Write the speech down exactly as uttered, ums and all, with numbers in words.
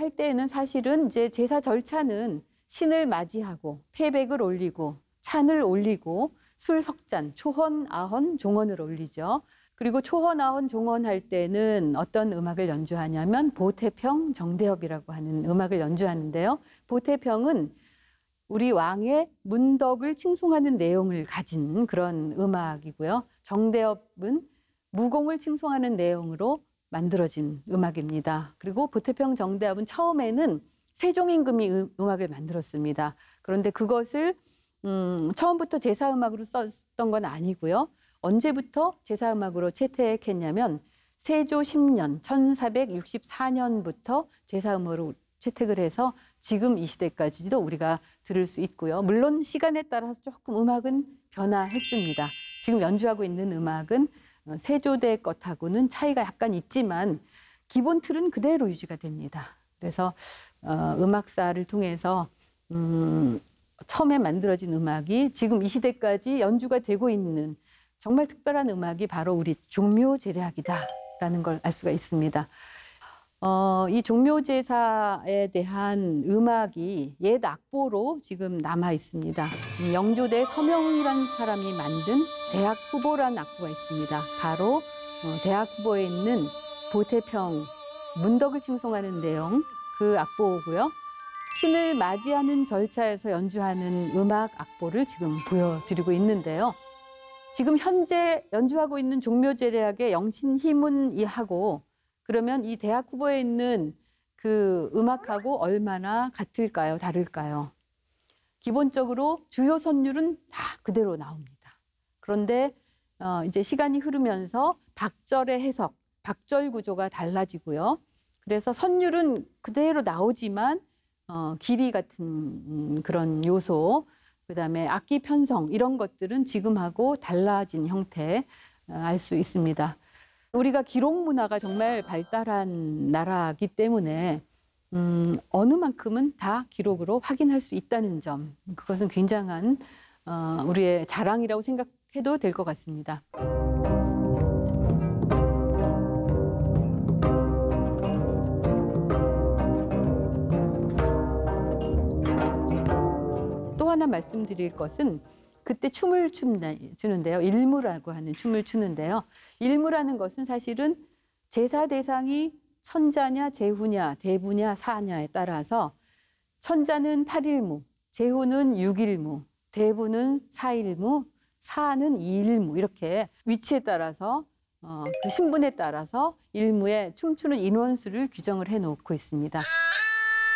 할 때에는 사실은 이제 제사 절차는 신을 맞이하고 패백을 올리고 찬을 올리고 술 석잔, 초헌, 아헌, 종헌을 올리죠. 그리고 초헌, 아헌, 종헌할 때는 어떤 음악을 연주하냐면 보태평, 정대협이라고 하는 음악을 연주하는데요. 보태평은 우리 왕의 문덕을 칭송하는 내용을 가진 그런 음악이고요. 정대협은 무공을 칭송하는 내용으로 만들어진 음악입니다. 그리고 보태평, 정대협은 처음에는 세종임금이 음악을 만들었습니다. 그런데 그것을 음, 처음부터 제사음악으로 썼던 건 아니고요. 언제부터 제사음악으로 채택했냐면 세조 십 년 천사백육십사 년부터 제사음악으로 채택을 해서 지금 이 시대까지도 우리가 들을 수 있고요. 물론 시간에 따라서 조금 음악은 변화했습니다. 지금 연주하고 있는 음악은 세조대 것하고는 차이가 약간 있지만 기본 틀은 그대로 유지가 됩니다. 그래서 어, 음악사를 통해서 음, 처음에 만들어진 음악이 지금 이 시대까지 연주가 되고 있는 정말 특별한 음악이 바로 우리 종묘제례악이다라는 걸 알 수가 있습니다. 어, 이 종묘제사에 대한 음악이 옛 악보로 지금 남아 있습니다. 영조대 서명이라는 사람이 만든 대학 후보라는 악보가 있습니다. 바로 어, 대학 후보에 있는 보태평, 문덕을 칭송하는 내용 그 악보고요. 신을 맞이하는 절차에서 연주하는 음악 악보를 지금 보여드리고 있는데요. 지금 현재 연주하고 있는 종묘제례악의 영신희문이하고 그러면 이 대학 후보에 있는 그 음악하고 얼마나 같을까요? 다를까요? 기본적으로 주요 선율은 다 그대로 나옵니다. 그런데 어 이제 시간이 흐르면서 박절의 해석, 박절 구조가 달라지고요. 그래서 선율은 그대로 나오지만 어 길이 같은 그런 요소, 그다음에 악기 편성 이런 것들은 지금하고 달라진 형태 알 수 있습니다. 우리가 기록 문화가 정말 발달한 나라이기 때문에 음, 어느 만큼은 다 기록으로 확인할 수 있다는 점, 그것은 굉장한 어, 우리의 자랑이라고 생각해도 될 것 같습니다. 또 하나 말씀드릴 것은 그때 춤을 추는데요. 일무라고 하는 춤을 추는데요. 일무라는 것은 사실은 제사 대상이 천자냐, 제후냐, 대부냐, 사냐에 따라서 천자는 팔일무, 제후는 육일무, 대부는 사일무, 사는 이일무 이렇게 위치에 따라서 어, 그 신분에 따라서 일무에 춤추는 인원수를 규정을 해놓고 있습니다.